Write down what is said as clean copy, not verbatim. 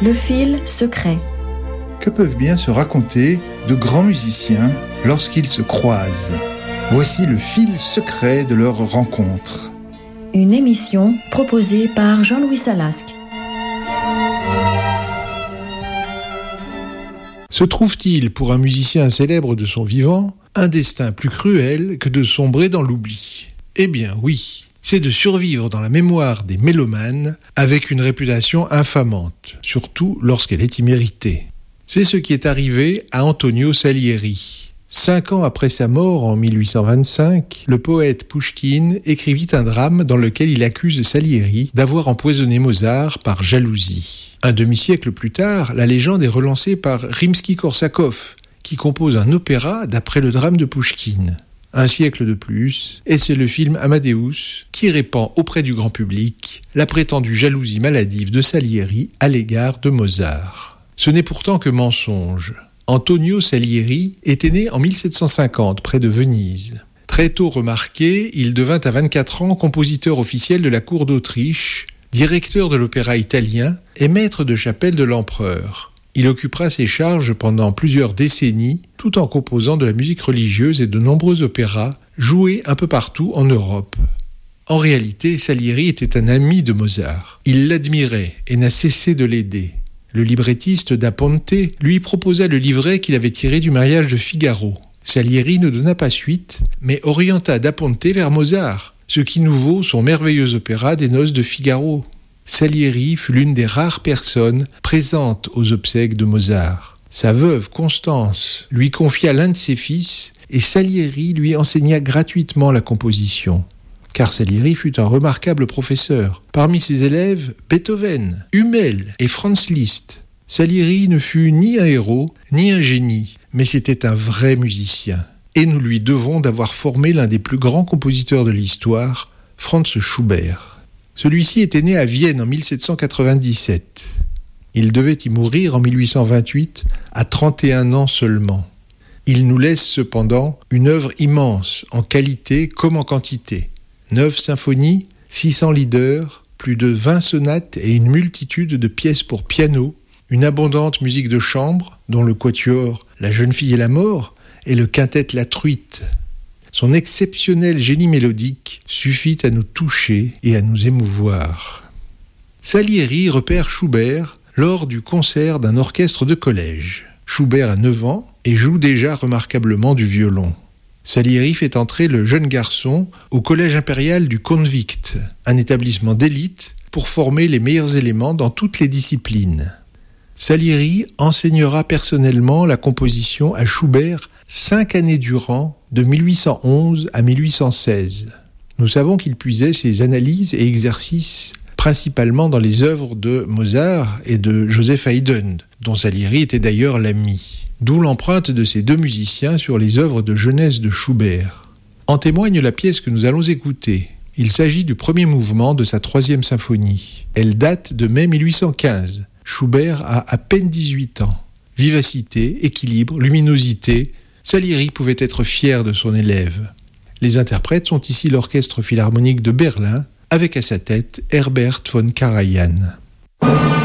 Le fil secret. Que peuvent bien se raconter de grands musiciens lorsqu'ils se croisent? Voici le fil secret de leur rencontre. Une émission proposée par Jean-Louis Salasque. Se trouve-t-il, pour un musicien célèbre de son vivant, un destin plus cruel que de sombrer dans l'oubli? Eh bien oui, c'est de survivre dans la mémoire des mélomanes avec une réputation infamante, surtout lorsqu'elle est imméritée. C'est ce qui est arrivé à Antonio Salieri. 5 ans après sa mort en 1825, le poète Pouchkine écrivit un drame dans lequel il accuse Salieri d'avoir empoisonné Mozart par jalousie. Un demi-siècle plus tard, la légende est relancée par Rimsky-Korsakov, qui compose un opéra d'après le drame de Pouchkine. Un siècle de plus, et c'est le film Amadeus qui répand auprès du grand public la prétendue jalousie maladive de Salieri à l'égard de Mozart. Ce n'est pourtant que mensonge. Antonio Salieri était né en 1750 près de Venise. Très tôt remarqué, il devint à 24 ans compositeur officiel de la cour d'Autriche, directeur de l'opéra italien et maître de chapelle de l'empereur. Il occupera ses charges pendant plusieurs décennies, tout en composant de la musique religieuse et de nombreux opéras, joués un peu partout en Europe. En réalité, Salieri était un ami de Mozart. Il l'admirait et n'a cessé de l'aider. Le librettiste Da Ponte lui proposa le livret qu'il avait tiré du mariage de Figaro. Salieri ne donna pas suite, mais orienta Da Ponte vers Mozart, ce qui nous vaut son merveilleux opéra des Noces de Figaro. Salieri fut l'une des rares personnes présentes aux obsèques de Mozart. Sa veuve, Constance, lui confia l'un de ses fils et Salieri lui enseigna gratuitement la composition. Car Salieri fut un remarquable professeur. Parmi ses élèves, Beethoven, Hummel et Franz Liszt. Salieri ne fut ni un héros, ni un génie, mais c'était un vrai musicien. Et nous lui devons d'avoir formé l'un des plus grands compositeurs de l'histoire, Franz Schubert. Celui-ci était né à Vienne en 1797. Il devait y mourir en 1828, à 31 ans seulement. Il nous laisse cependant une œuvre immense, en qualité comme en quantité. 9 symphonies, 600 lieder, plus de 20 sonates et une multitude de pièces pour piano, une abondante musique de chambre, dont le quatuor La jeune fille et la mort et le quintet La truite. Son exceptionnel génie mélodique suffit à nous toucher et à nous émouvoir. Salieri repère Schubert lors du concert d'un orchestre de collège. Schubert a 9 ans et joue déjà remarquablement du violon. Salieri fait entrer le jeune garçon au collège impérial du Convict, un établissement d'élite pour former les meilleurs éléments dans toutes les disciplines. Salieri enseignera personnellement la composition à Schubert 5 années durant, de 1811 à 1816. Nous savons qu'il puisait ses analyses et exercices principalement dans les œuvres de Mozart et de Joseph Haydn, dont Salieri était d'ailleurs l'ami. D'où l'empreinte de ces deux musiciens sur les œuvres de jeunesse de Schubert. En témoigne la pièce que nous allons écouter. Il s'agit du premier mouvement de sa 3e symphonie. Elle date de mai 1815. Schubert a à peine 18 ans. Vivacité, équilibre, luminosité, Salieri pouvait être fier de son élève. Les interprètes sont ici l'Orchestre Philharmonique de Berlin, avec à sa tête Herbert von Karajan.